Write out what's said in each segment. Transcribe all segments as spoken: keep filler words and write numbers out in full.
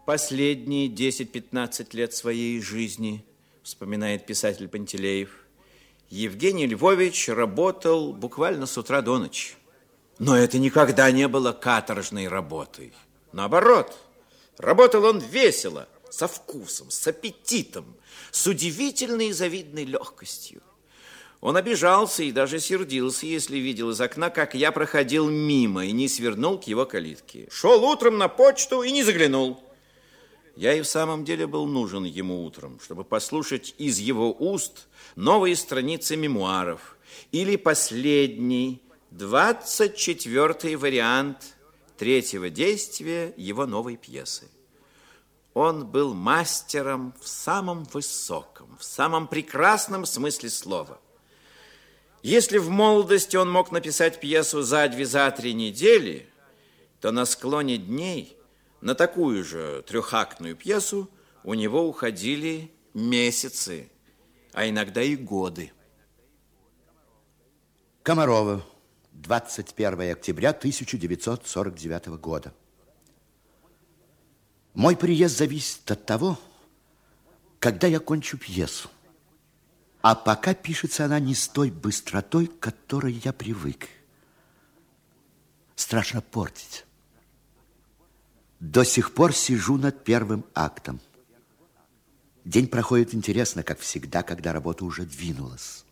Последние десять-пятнадцать лет своей жизни, вспоминает писатель Пантелеев, Евгений Львович работал буквально с утра до ночи. Но это никогда не было каторжной работой. Наоборот, работал он весело, со вкусом, с аппетитом, с удивительной и завидной легкостью. Он обижался и даже сердился, если видел из окна, как я проходил мимо и не свернул к его калитке. Шел утром на почту и не заглянул. Я и в самом деле был нужен ему утром, чтобы послушать из его уст новые страницы мемуаров или последний, двадцать четвёртый вариант третьего действия его новой пьесы. Он был мастером в самом высоком, в самом прекрасном смысле слова. Если в молодости он мог написать пьесу за две, за три недели, то на склоне дней на такую же трехактную пьесу у него уходили месяцы, а иногда и годы. Комарова, двадцать первое октября тысяча девятьсот сорок девятого года. Мой приезд зависит от того, когда я кончу пьесу. А пока пишется она не с той быстротой, к которой я привык. Страшно портить. До сих пор сижу над первым актом. День проходит интересно, как всегда, когда работа уже двинулась.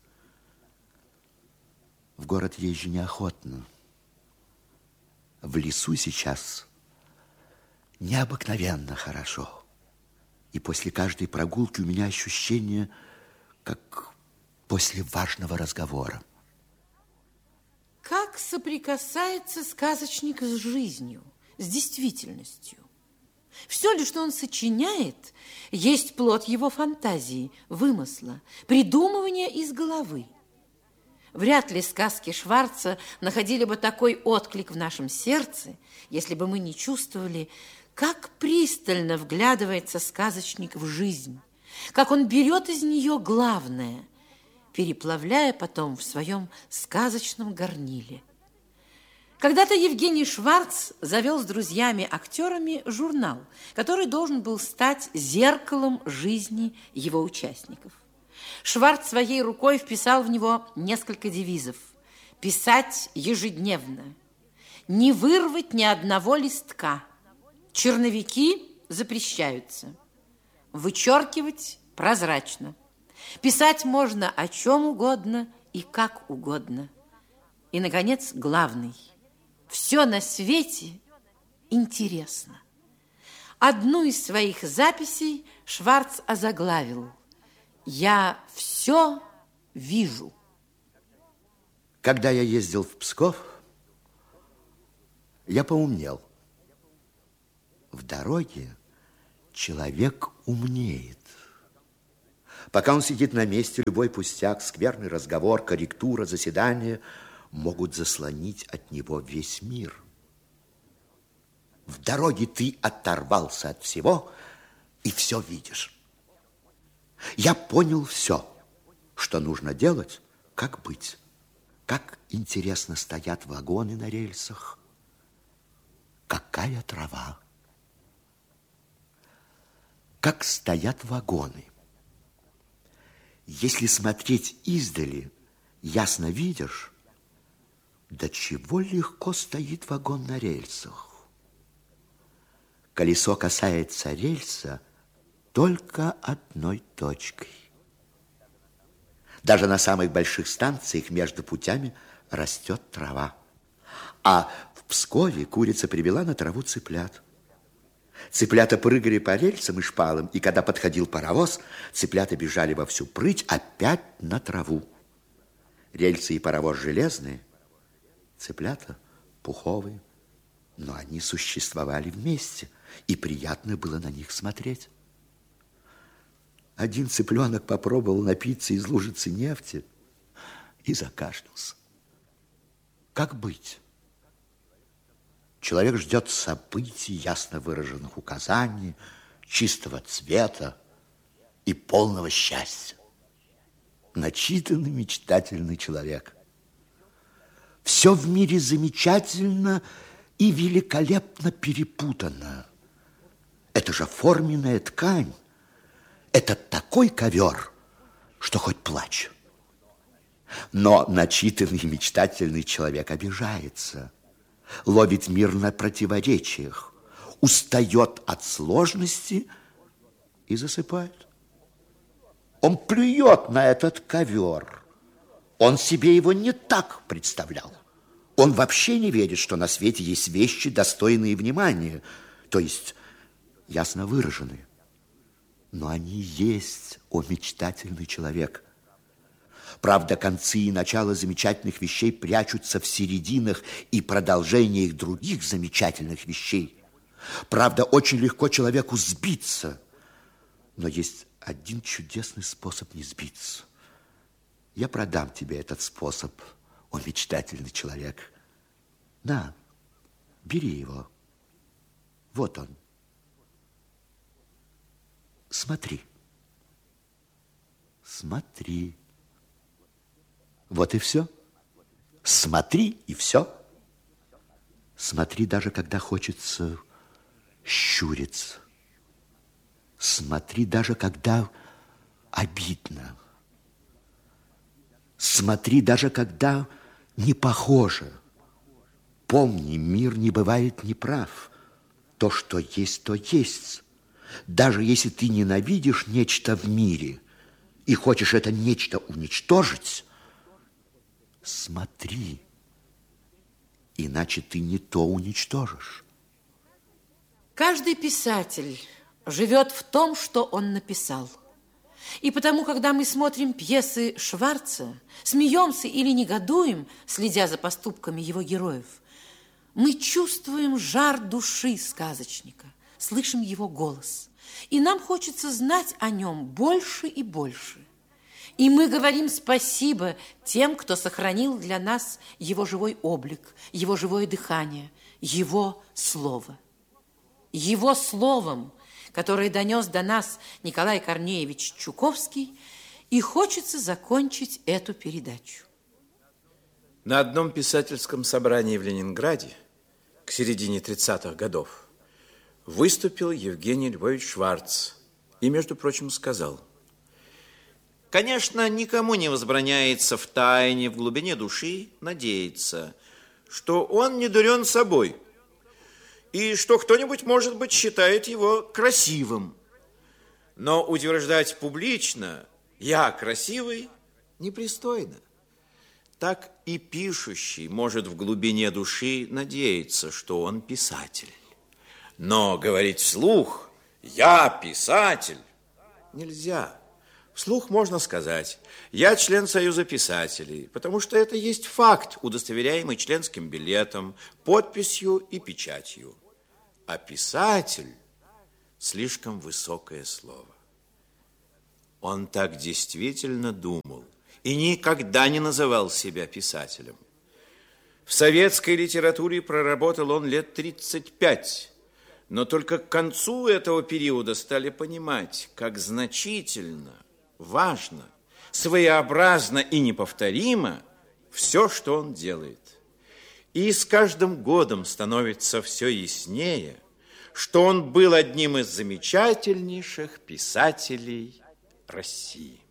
В город езжу неохотно. В лесу сейчас необыкновенно хорошо. И после каждой прогулки у меня ощущение, как после важного разговора. Как соприкасается сказочник с жизнью, с действительностью? Все ли, что он сочиняет, есть плод его фантазии, вымысла, придумывания из головы. Вряд ли сказки Шварца находили бы такой отклик в нашем сердце, если бы мы не чувствовали, как пристально вглядывается сказочник в жизнь, как он берет из нее главное, переплавляя потом в своем сказочном горниле. Когда-то Евгений Шварц завел с друзьями-актерами журнал, который должен был стать зеркалом жизни его участников. Шварц своей рукой вписал в него несколько девизов. Писать ежедневно, не вырвать ни одного листка, черновики запрещаются, вычеркивать прозрачно. Писать можно о чем угодно и как угодно. И, наконец, главный. Все на свете интересно. Одну из своих записей Шварц озаглавил: «Я все вижу». Когда я ездил в Псков, я поумнел. В дороге человек умнеет. Пока он сидит на месте, любой пустяк, скверный разговор, корректура, заседание могут заслонить от него весь мир. В дороге ты оторвался от всего и все видишь. Я понял все, что нужно делать, как быть. Как интересно стоят вагоны на рельсах. Какая трава. Как стоят вагоны. Если смотреть издали, ясно видишь, до чего легко стоит вагон на рельсах. Колесо касается рельса только одной точкой. Даже на самых больших станциях между путями растет трава. А в Пскове курица привела на траву цыплят. Цыплята прыгали по рельсам и шпалам, и когда подходил паровоз, цыплята бежали во всю прыть опять на траву. Рельсы и паровоз железные, цыплята пуховые, но они существовали вместе, и приятно было на них смотреть. Один цыпленок попробовал напиться из лужицы нефти и закашлялся. Как быть? Человек ждет событий, ясно выраженных указаний, чистого цвета и полного счастья. Начитанный, мечтательный человек. Все в мире замечательно и великолепно перепутано. Это же форменная ткань. Это такой ковер, что хоть плачь. Но начитанный и мечтательный человек обижается, ловит мир на противоречиях, устает от сложности и засыпает. Он плюет на этот ковер. Он себе его не так представлял. Он вообще не верит, что на свете есть вещи, достойные внимания, то есть ясно выраженные. Но они есть, о мечтательный человек. Правда, концы и начало замечательных вещей прячутся в серединах и продолжениях других замечательных вещей. Правда, очень легко человеку сбиться, но есть один чудесный способ не сбиться. Я продам тебе этот способ, о мечтательный человек. На, бери его. Вот он. Смотри. Смотри. Вот и все. Смотри, и все. Смотри, даже когда хочется щуриться. Смотри, даже когда обидно. Смотри, даже когда не похоже. Помни, мир не бывает неправ. То, что есть, то есть. Даже если ты ненавидишь нечто в мире и хочешь это нечто уничтожить, смотри, иначе ты не то уничтожишь. Каждый писатель живет в том, что он написал. И потому, когда мы смотрим пьесы Шварца, смеемся или негодуем, следя за поступками его героев, мы чувствуем жар души сказочника, слышим его голос. И нам хочется знать о нем больше и больше. И мы говорим спасибо тем, кто сохранил для нас его живой облик, его живое дыхание, его слово. Его словом, которое донес до нас Николай Корнеевич Чуковский, и хочется закончить эту передачу. На одном писательском собрании в Ленинграде к середине тридцатых годов выступил Евгений Львович Шварц и, между прочим, сказал: «Конечно, никому не возбраняется в тайне, в глубине души надеяться, что он не дурен собой, и что кто-нибудь, может быть, считает его красивым. Но утверждать публично «я красивый» непристойно. Так и пишущий может в глубине души надеяться, что он писатель. Но говорить вслух «я писатель» нельзя. Вслух можно сказать «я член Союза писателей», потому что это есть факт, удостоверяемый членским билетом, подписью и печатью. А писатель – слишком высокое слово. Он так действительно думал и никогда не называл себя писателем. В советской литературе проработал он лет тридцать пять, но только к концу этого периода стали понимать, как значительно, важно, своеобразно и неповторимо все, что он делает. И с каждым годом становится все яснее, что он был одним из замечательнейших писателей России.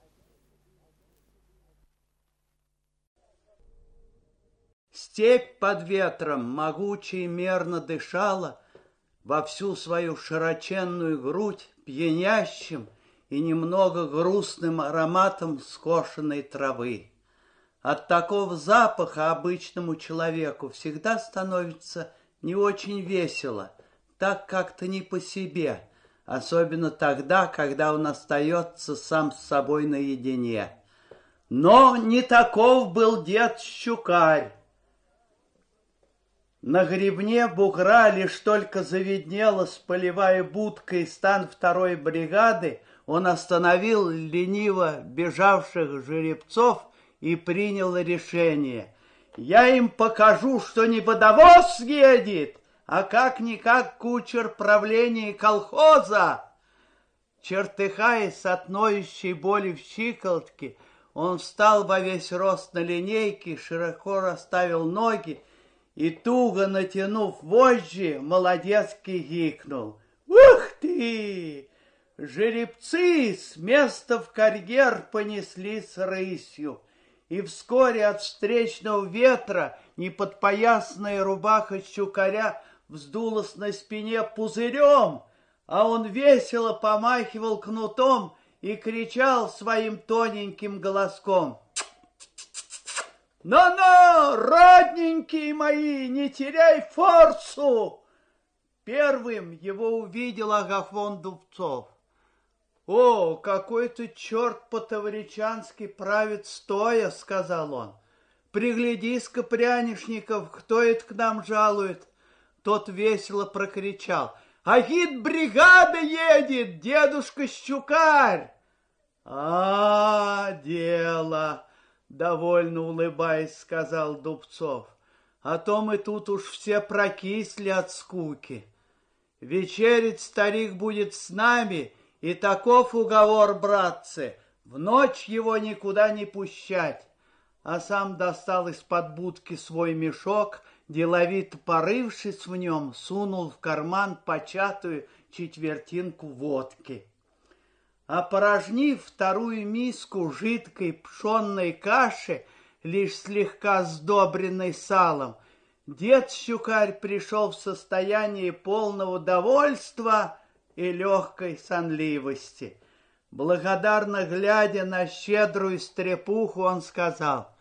Степь под ветром могуче и мерно дышала во всю свою широченную грудь пьянящим и немного грустным ароматом скошенной травы. От такого запаха обычному человеку всегда становится не очень весело, так как-то не по себе, особенно тогда, когда он остается сам с собой наедине. Но не таков был дед Щукарь. На гребне бугра лишь только завиднелась полевая будка и стан второй бригады, он остановил лениво бежавших жеребцов и принял решение. Я им покажу, что не водовоз едет, а как-никак кучер правления колхоза. Чертыхаясь от ноющей боли в щиколотке, он встал во весь рост на линейке, широко расставил ноги и, туго натянув вожжи, молодецки гикнул. Ух ты! Жеребцы с места в карьер понеслись рысью, и вскоре от встречного ветра неподпоясная рубаха щукаря вздулась на спине пузырем, а он весело помахивал кнутом и кричал своим тоненьким голоском: «Ну-ну, родненькие мои, не теряй форсу!» Первым его увидел Агафон Дубцов. «О, какой-то черт по-тавричански правит стоя», — сказал он. «Приглядись-ка, Прянишников, кто это к нам жалует?» Тот весело прокричал: «Агит-бригада едет, дедушка Щукарь!» «А, дело!» — довольно улыбаясь, сказал Дубцов. «А то мы тут уж все прокисли от скуки. Вечерить старик будет с нами, и таков уговор, братцы, в ночь его никуда не пущать». А сам достал из-под будки свой мешок, деловито порывшись в нем, сунул в карман початую четвертинку водки. Опорожнив вторую миску жидкой пшенной каши, лишь слегка сдобренной салом, дед Щукарь пришел в состояние полного довольства и легкой сонливости. Благодарно глядя на щедрую стрепуху, он сказал: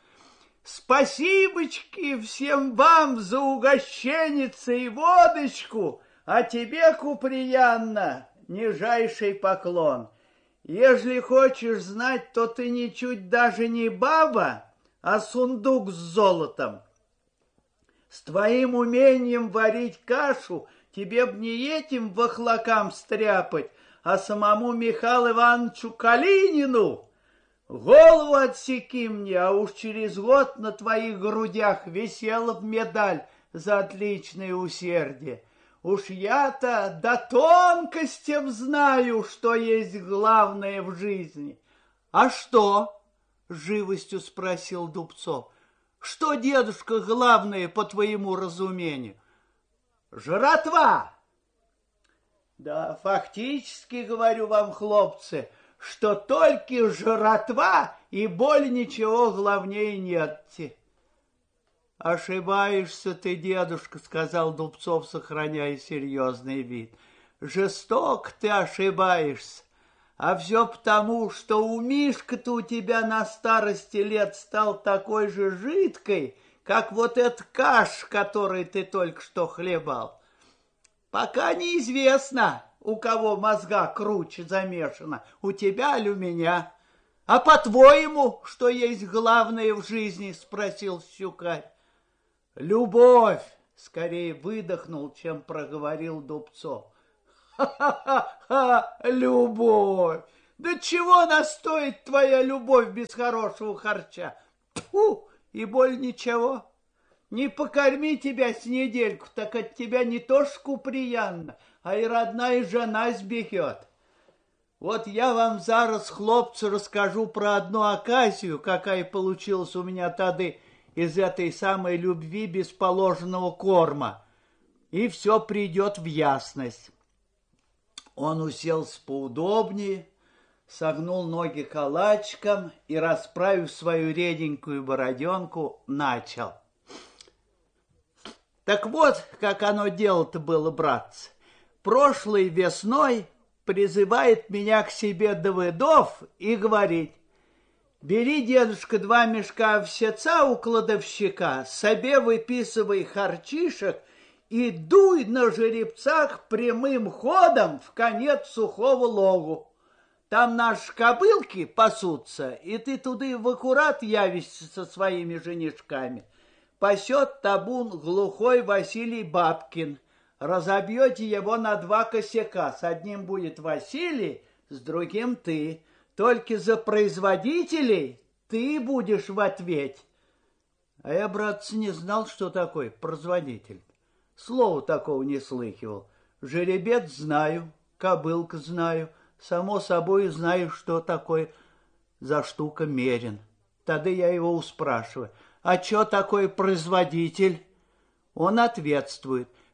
«Спасибочки всем вам за угощенницы и водочку, а тебе, Куприянна, нижайший поклон. Ежели хочешь знать, то ты ничуть даже не баба, а сундук с золотом. С твоим умением варить кашу тебе б не этим вахлакам стряпать, а самому Михаилу Ивановичу Калинину. Голову отсеки мне, а уж через год на твоих грудях висела б медаль за отличное усердие. Уж я-то до тонкостям знаю, что есть главное в жизни». «А что?» — с живостью спросил Дубцов. «Что, дедушка, главное по твоему разумению?» «Жратва!» «Да, фактически, говорю вам, хлопцы, что только жратва и боль, ничего главнее нет». «Ошибаешься ты, дедушка», — сказал Дубцов, сохраняя серьезный вид. «Жестоко ты ошибаешься. А все потому, что у Мишка-то у тебя на старости лет стал такой же жидкой, как вот эта каша, которой ты только что хлебал. Пока неизвестно, у кого мозга круче замешано, у тебя или у меня. А по-твоему, что есть главное в жизни?» — спросил Щукарь. «Любовь!» — скорее выдохнул, чем проговорил Дубцов. «Ха-ха-ха! Любовь! Да чего настоит твоя любовь без хорошего харча? Тьфу! И боль ничего. Не покорми тебя с недельку, так от тебя не то ж Куприянна, а и родная жена сбегет. Вот я вам зараз, хлопцы, расскажу про одну оказию, какая получилась у меня тады из этой самой любви без положенного корма, и все придет в ясность». Он уселся поудобнее, согнул ноги калачиком и, расправив свою реденькую бороденку, начал. «Так вот, как оно дело-то было, братцы. Прошлой весной призывает меня к себе Давыдов и говорит: бери, дедушка, два мешка овсеца у кладовщика, себе выписывай харчишек и дуй на жеребцах прямым ходом в конец сухого логу. Там наши кобылки пасутся, и ты туды в аккурат явишься со своими женишками. Пасет табун глухой Василий Бабкин. Разобьете его на два косяка. С одним будет Василий, с другим ты. Только за производителей ты будешь в ответе». А я, братцы, не знал, что такое производитель. Слова такого не слыхивал. Жеребец знаю, кобылка знаю, само собой знаю, что такое за штука мерин. Тогда я его успрашиваю: а что такое производитель? Он ответствует: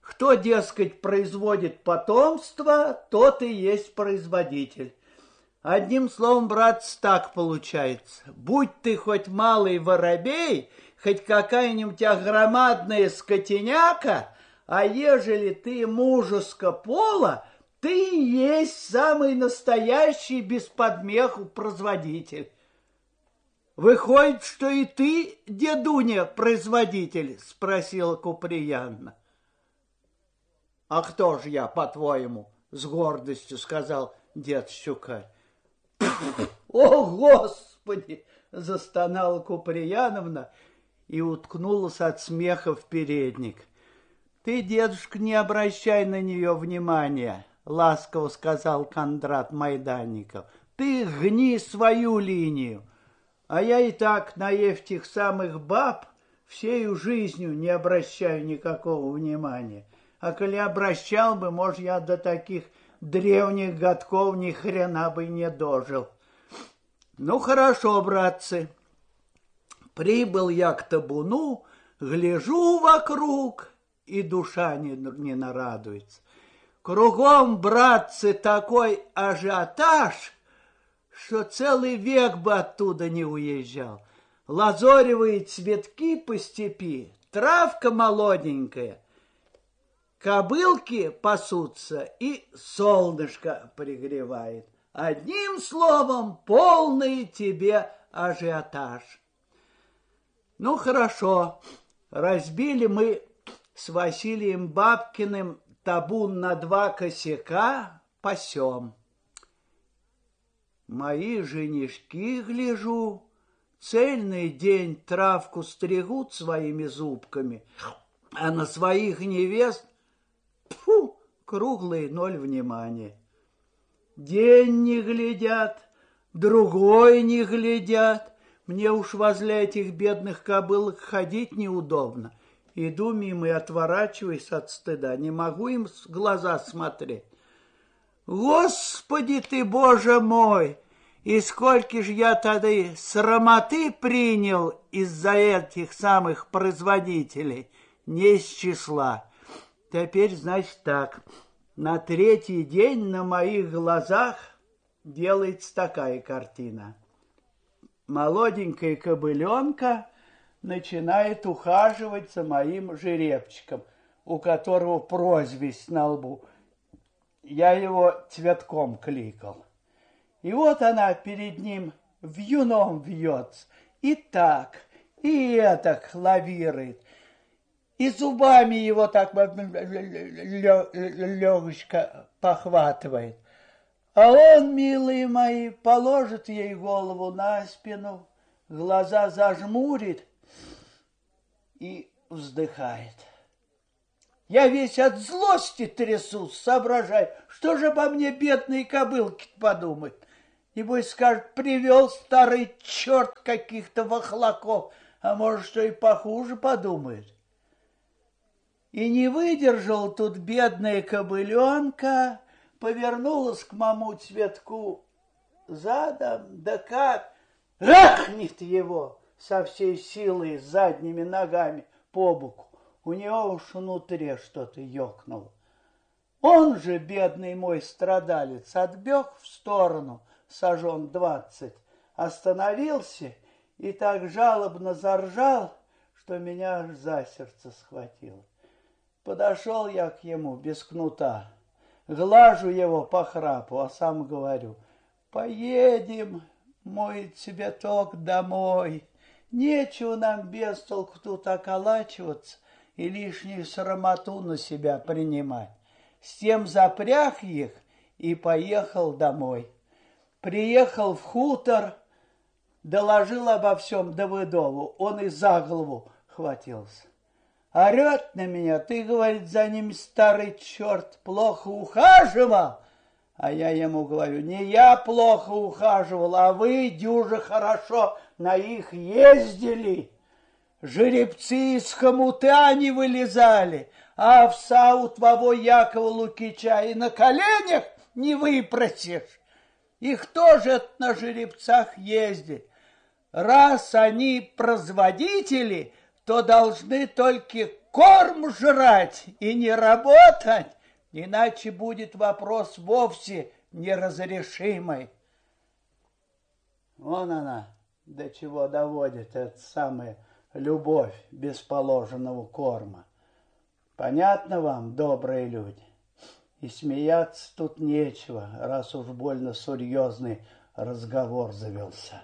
Кто, дескать, производит потомство, тот и есть производитель. Одним словом, братцы, так получается. Будь ты хоть малый воробей, хоть какая-нибудь громадная скотиняка, а ежели ты мужеско пола, ты и есть самый настоящий без подмеху производитель. Выходит, что и ты, дедуня, производитель? Спросила Куприянна. А кто же я, по-твоему? С гордостью сказал дед Щукарь. О, Господи! Застонала Куприяновна и уткнулась от смеха в передник. Ты, дедушка, не обращай на нее внимания, ласково сказал Кондрат Майданников. Ты гни свою линию. А я и так на этих самых баб всею жизнью не обращаю никакого внимания. А коли обращал бы, может, я до таких древних годков ни хрена бы не дожил. Ну, хорошо, братцы. Прибыл я к табуну, гляжу вокруг, и душа не, не нарадуется. Кругом, братцы, такой ажиотаж, что целый век бы оттуда не уезжал. Лазоревые цветки по степи, травка молоденькая, кобылки пасутся и солнышко пригревает. Одним словом, полный тебе ажиотаж. Ну, хорошо, разбили мы с Василием Бабкиным табун на два косяка, пасем. Мои женишки, гляжу, цельный день травку стригут своими зубками, а на своих невест, тьфу, круглый ноль внимания. День не глядят, другой не глядят. Мне уж возле этих бедных кобылок ходить неудобно. Иду мимо и отворачиваюсь от стыда. Не могу им в глаза смотреть. Господи ты, Боже мой! И сколько ж я тогда срамоты принял из-за этих самых производителей, не из числа. Теперь, значит, так. На третий день на моих глазах делается такая картина. Молоденькая кобыленка начинает ухаживать за моим жеребчиком, у которого прозвище на лбу. Я его Цветком кликал. И вот она перед ним вьюном вьется, и так, и этак лавирует, и зубами его так легочко похватывает. А он, милые мои, положит ей голову на спину, глаза зажмурит и вздыхает. Я весь от злости трясусь, соображаю, что же обо мне бедные кобылки подумают. Небось скажет, привел старый черт каких-то вахлаков, а может, что и похуже подумает. И не выдержал тут бедная кобыленка, повернулась к маму Цветку задом, да как рахнет его со всей силой задними ногами по боку. У него уж внутри что-то ёкнуло. Он же, бедный мой страдалец, отбег в сторону, сажен двадцать, остановился и так жалобно заржал, что меня аж за сердце схватило. Подошел я к ему без кнута, глажу его по храпу, а сам говорю: поедем, мой цветок, домой. Нечего нам без толку тут околачиваться и лишнюю срамоту на себя принимать. С тем запряг их и поехал домой. Приехал в хутор, доложил обо всем Давыдову. Он и за голову хватился. Орет на меня: ты, говорит, за ним старый черт плохо ухаживал. А я ему говорю: не я плохо ухаживал, а вы дюже хорошо на их ездили. Жеребцы из хомута не вылезали, а овса у твоего Якова Лукича и на коленях не выпросишь. Их тоже на жеребцах ездить. Раз они производители, то должны только корм жрать и не работать, иначе будет вопрос вовсе неразрешимый. Вон она, до чего доводит эта самая любовь без положенного корма. Понятно вам, добрые люди? И смеяться тут нечего, раз уж больно серьезный разговор завелся.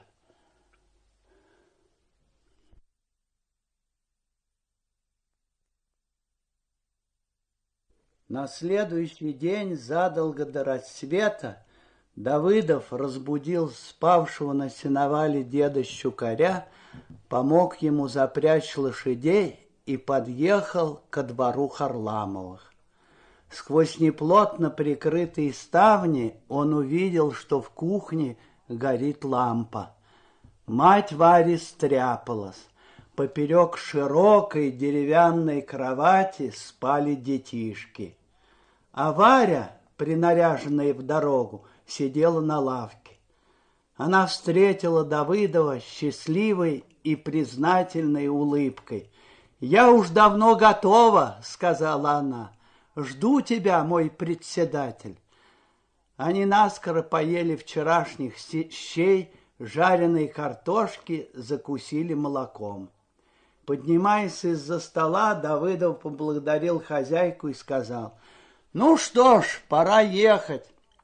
На следующий день, задолго до рассвета, Давыдов разбудил спавшего на сеновале деда Щукаря, помог ему запрячь лошадей и подъехал ко двору Харламовых. Сквозь неплотно прикрытые ставни он увидел, что в кухне горит лампа. Мать Вари стряпалась. Поперек широкой деревянной кровати спали детишки. А Варя, принаряженная в дорогу, сидела на лавке. Она встретила Давыдова счастливой и признательной улыбкой. «Я уж давно готова», — сказала она. «Жду тебя, мой председатель». Они наскоро поели вчерашних щей, жареной картошки, закусили молоком. Поднимаясь из-за стола, Давыдов поблагодарил хозяйку и сказал: «Ну что ж, пора ехать.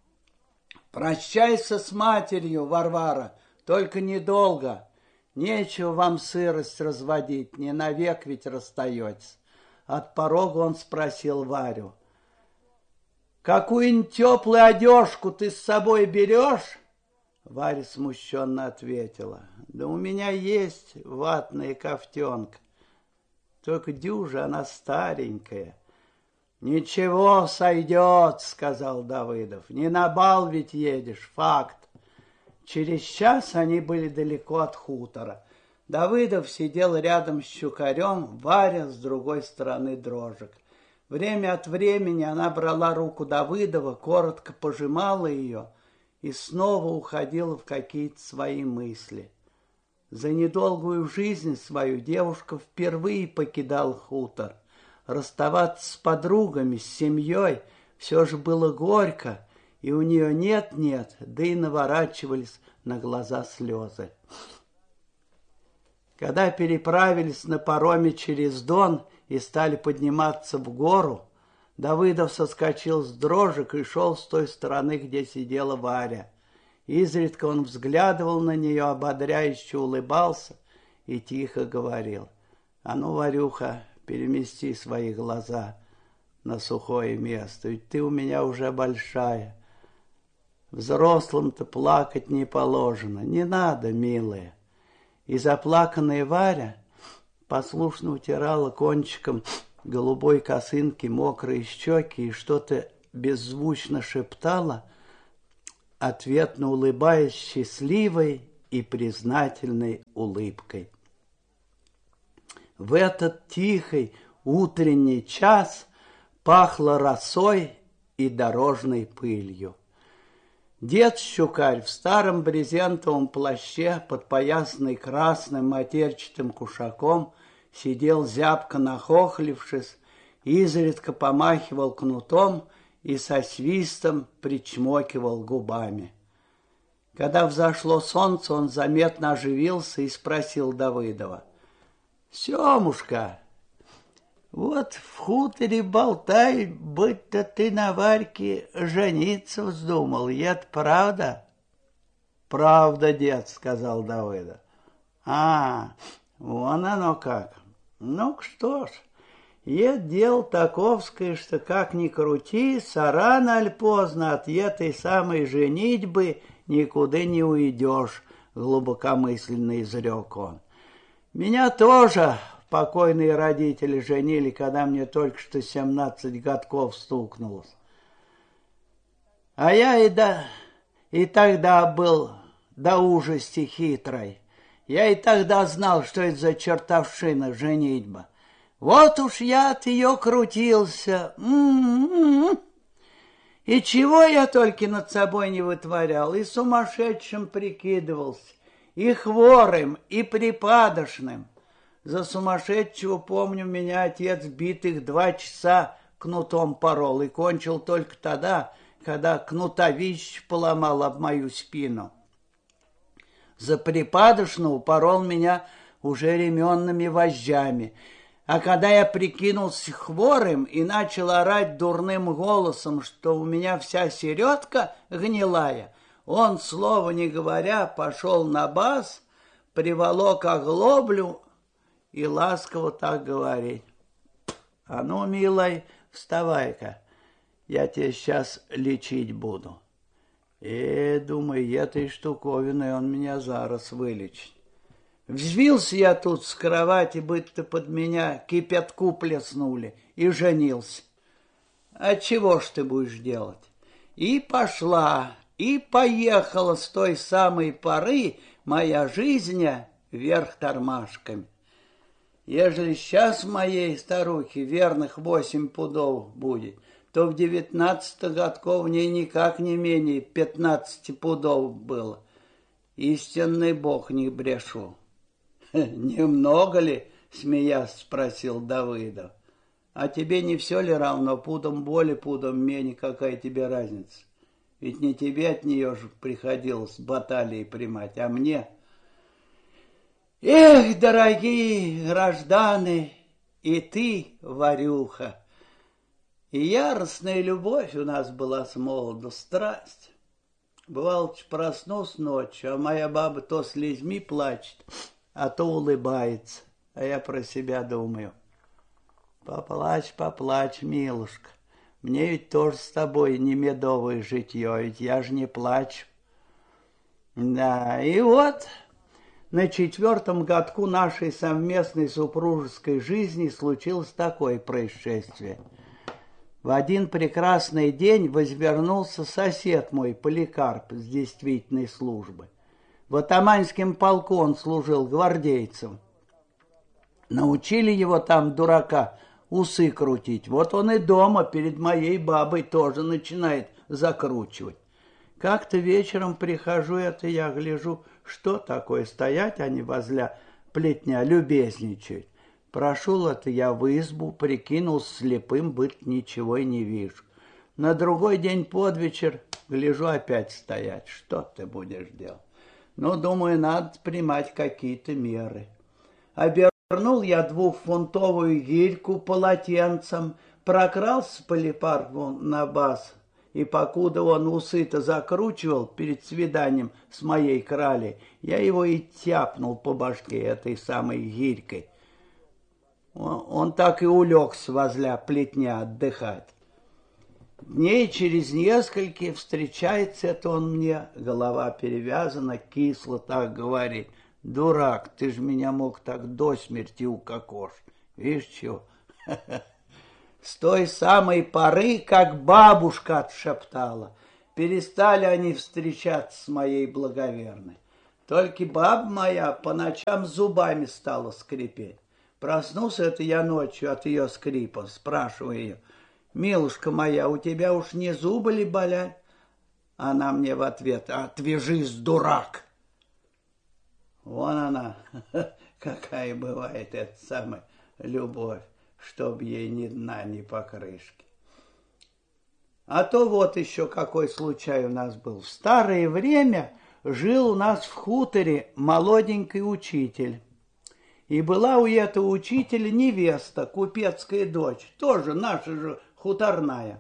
Прощайся с матерью, Варвара, только недолго. Нечего вам сырость разводить, не навек ведь расстаетесь». От порога он спросил Варю: «Какую-нибудь теплую одежку ты с собой берешь?» Варя смущенно ответила: «Да у меня есть ватная кофтенка, только дюжа она старенькая». «Ничего, сойдет», — сказал Давыдов. «Не на бал ведь едешь, факт». Через час они были далеко от хутора. Давыдов сидел рядом с Щукарем, Варя с другой стороны дрожек. Время от времени она брала руку Давыдова, коротко пожимала ее и снова уходила в какие-то свои мысли. За недолгую жизнь свою девушка впервые покидала хутор. Расставаться с подругами, с семьей все же было горько, и у нее нет-нет, да и наворачивались на глаза слезы. Когда переправились на пароме через Дон и стали подниматься в гору, Давыдов соскочил с дрожек и шел с той стороны, где сидела Варя. Изредка он взглядывал на нее, ободряюще улыбался и тихо говорил: «А ну, Варюха, перемести свои глаза на сухое место, ведь ты у меня уже большая. Взрослым-то плакать не положено, не надо, милая». И заплаканная Варя послушно утирала кончиком голубой косынки мокрые щеки и что-то беззвучно шептала, ответно улыбаясь счастливой и признательной улыбкой. В этот тихий утренний час пахло росой и дорожной пылью. Дед Щукарь в старом брезентовом плаще, подпоясанный красным матерчатым кушаком, сидел зябко нахохлившись, изредка помахивал кнутом и со свистом причмокивал губами. Когда взошло солнце, он заметно оживился и спросил Давыдова: «Семушка, вот в хуторе болтай, будто ты на Варьке жениться вздумал. И это правда?» «Правда, дед», — сказал Давыдов. «А, вон оно как. Ну что ж, это дело таковское, что как ни крути, а рано аль поздно от этой самой женитьбы никуда не уйдешь», — глубокомысленно изрек он. «Меня тоже покойные родители женили, когда мне только что семнадцать годков стукнулось. А я и, да, и тогда был до ужасти хитрой. Я и тогда знал, что это за чертовщина женитьба. Вот уж я от ее крутился. М-м-м. И чего я только над собой не вытворял, и сумасшедшим прикидывался, и хворым, и припадочным. За сумасшедшего, помню, меня отец битых два часа кнутом порол и кончил только тогда, когда кнутовищ поломал об мою спину. За припадочного порол меня уже ременными вожжами, а когда я прикинулся хворым и начал орать дурным голосом, что у меня вся середка гнилая, он, слова не говоря, пошел на бас, приволок оглоблю и ласково так говорит: «А ну, милой, вставай-ка, я тебя сейчас лечить буду». И, думаю, этой штуковиной он меня зараз вылечит. Взвился я тут с кровати, будто под меня кипятку плеснули, и женился. А чего ж ты будешь делать? И пошла, и поехала с той самой поры моя жизнь вверх тормашками. Ежели сейчас моей старухе верных восемь пудов будет, то в девятнадцати годков в ней никак не менее пятнадцати пудов было. Истинный Бог, не брешу. Немного ли, смеясь, спросил Давыдов. А тебе не все ли равно, пудом более, пудом менее, какая тебе разница? Ведь не тебе от нее же приходилось баталии примать, а мне. Эх, дорогие гражданы, и ты, Варюха. И яростная любовь у нас была с молоду, страсть. Бывало, проснусь ночью, а моя баба то слезьми плачет, а то улыбается. А я про себя думаю: поплачь, поплачь, милушка. Мне ведь тоже с тобой не медовое житье, ведь я же не плачу. Да, и вот на четвертом годку нашей совместной супружеской жизни случилось такое происшествие. В один прекрасный день возвернулся сосед мой, Поликарп, с действительной службы. В атаманском полку он служил гвардейцем. Научили его там, дурака, усы крутить. Вот он и дома перед моей бабой тоже начинает закручивать. Как-то вечером прихожу, это я гляжу, что такое, стоять они возле плетня, любезничают. Прошел это я в избу, прикинул слепым, быть ничего и не вижу. На другой день под вечер гляжу, опять стоять. Что ты будешь делать? Ну, думаю, надо принимать какие-то меры. Обернул я двухфунтовую гирьку полотенцем, прокрался Поликарпу на бас, и покуда он усы-то закручивал перед свиданием с моей кралей, я его и тяпнул по башке этой самой гирькой. Он так и улегся возле плетня отдыхать. Дней через несколько встречается это он мне, голова перевязана, кисло так говорит: дурак, ты ж меня мог так до смерти укокошить. Видишь, чего? С той самой поры, как бабушка отшептала, перестали они встречаться с моей благоверной. Только баба моя по ночам зубами стала скрипеть. Проснулся это я ночью от ее скрипа, спрашиваю ее: милушка моя, у тебя уж не зубы ли болят? Она мне в ответ: отвяжись, дурак. Вон она, какая бывает эта самая любовь, чтоб ей ни дна, ни покрышки. А то вот еще какой случай у нас был. В старое время жил у нас в хуторе молоденький учитель. И была у этого учителя невеста, купецкая дочь, тоже наша же хуторная.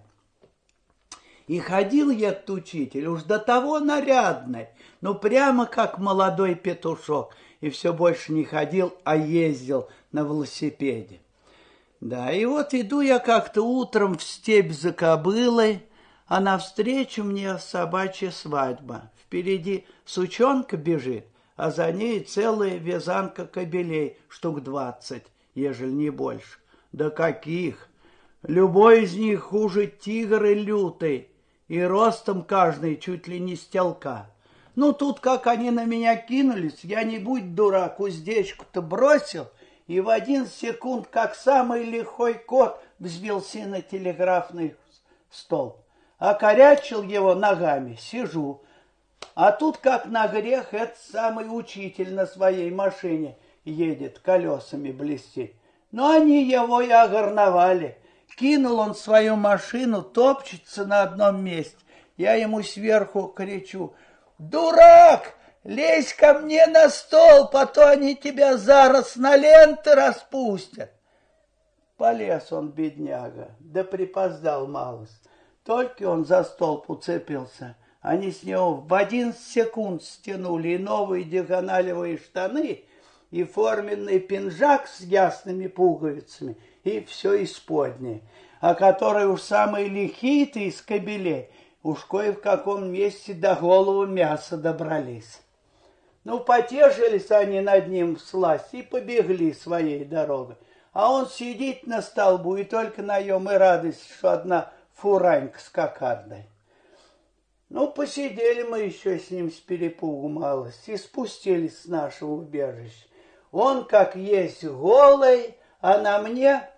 И ходил этот учитель уж до того нарядный, ну прямо как молодой петушок, и все больше не ходил, а ездил на велосипеде. Да, и вот иду я как-то утром в степь за кобылой, а навстречу мне собачья свадьба. Впереди сучонка бежит, а за ней целая вязанка кобелей, штук двадцать, ежели не больше. Да каких! Любой из них хуже тигра лютый, и ростом каждый чуть ли не с телка. Ну, тут как они на меня кинулись, я не будь дурак, уздечку-то бросил, и в один секунд, как самый лихой кот, взвился на телеграфный столб. Окорячил его ногами, сижу. А тут, как на грех, этот самый учитель на своей машине едет, колесами блестит. Но они его и огорновали. Кинул он свою машину, топчется на одном месте. Я ему сверху кричу: «Дурак! Лезь ко мне на стол, потом они тебя зараз на ленты распустят!» Полез он, бедняга, да припоздал малость. Только он за столб уцепился, они с него в одиннадцать секунд стянули и новые диагоналевые штаны, и форменный пинжак с ясными пуговицами, и все исподнее, а которые уж самые лихие-то из кобелей, уж кое в каком месте до голову мяса добрались. Ну, потешились они над ним всласть и побегли своей дорогой. А он сидит на столбу, и только на нем и радость, что одна фуранька с кокардой. Ну, посидели мы еще с ним с перепугу малость и спустились с нашего убежища. Он, как есть, голый, а на мне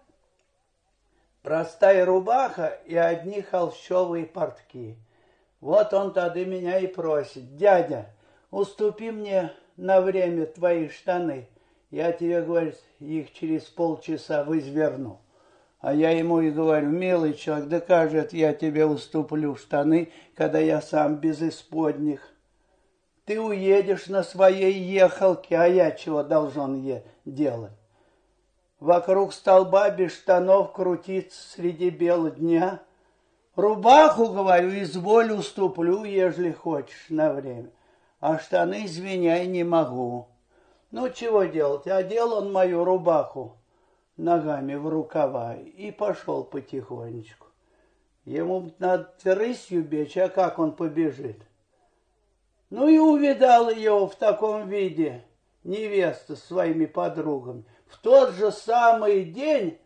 простая рубаха и одни холщовые портки. Вот он тогда меня и просит: «Дядя, уступи мне на время твои штаны. Я тебе, говорит, их через полчаса возверну». А я ему и говорю: «Милый человек, да как же это я тебе уступлю штаны, когда я сам без исподних? Ты уедешь на своей ехалке, а я чего должен е- делать? Вокруг столба без штанов крутиться среди бела дня? Рубаху, говорю, изволь, уступлю, ежели хочешь, на время. А штаны, извиняй, не могу». Ну, чего делать? Одел он мою рубаху ногами в рукава и пошел потихонечку. Ему надо рысью бечь, а как он побежит? Ну и увидал ее в таком виде невеста с своими подругами. В тот же самый день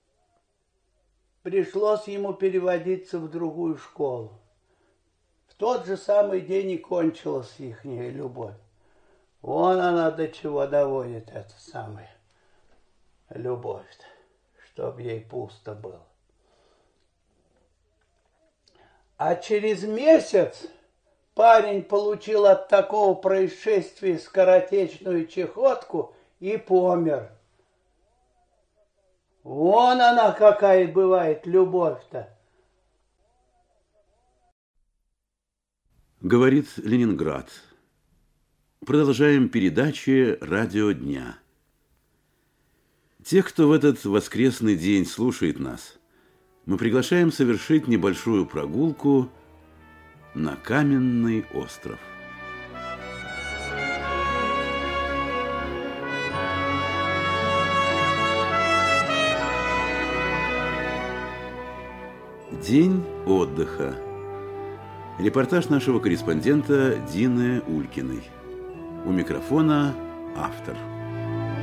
пришлось ему переводиться в другую школу. В тот же самый день и кончилась ихняя любовь. Вон она до чего доводит, эта самая любовь-то, чтоб ей пусто было. А через месяц парень получил от такого происшествия скоротечную чехотку и помер. Вон она какая бывает любовь-то. Говорит Ленинград. Продолжаем передачи «Радио дня». Тех, кто в этот воскресный день слушает нас, мы приглашаем совершить небольшую прогулку на Каменный остров. День отдыха. Репортаж нашего корреспондента Дины Улькиной. У микрофона автор.